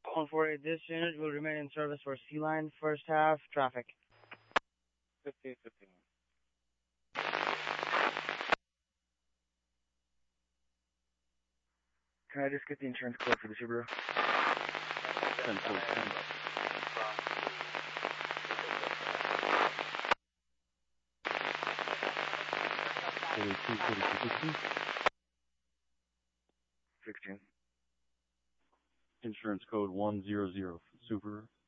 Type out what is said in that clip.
148, this unit will remain in service for Sea Line first half traffic. 1515. Can I just get the insurance code for the Subaru? 1014. 16. Insurance code 100 Subaru.